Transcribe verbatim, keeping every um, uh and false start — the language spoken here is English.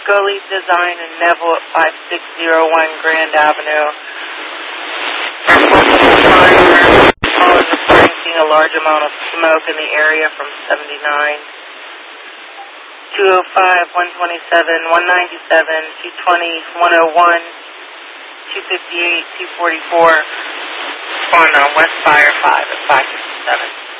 Gully Design in Neville at five six zero one Grand Avenue. Call is reporting seeing a large amount of smoke in the area from seventy-nine. two oh five, one twenty-seven, one ninety-seven, two twenty, one oh one, two fifty-eight, two forty-four. On uh, West Fire five at five fifty-seven.